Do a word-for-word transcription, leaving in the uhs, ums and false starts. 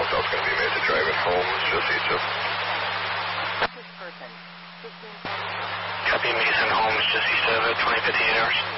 else else going to be made to drive it home. It's just East of. This person, fifteen. Copy, Mason Holmes, just east of twenty fifty-eight hours.